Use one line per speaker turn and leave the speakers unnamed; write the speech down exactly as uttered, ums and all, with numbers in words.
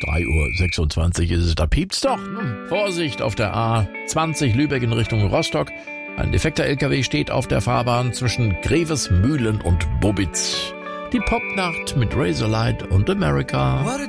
drei Uhr sechsundzwanzig ist es, da piept's doch. Hm. Vorsicht auf der A zwanzig Lübeck in Richtung Rostock. Ein defekter L K W steht auf der Fahrbahn zwischen Grevesmühlen und Bobitz. Die Popnacht mit Razorlight und America.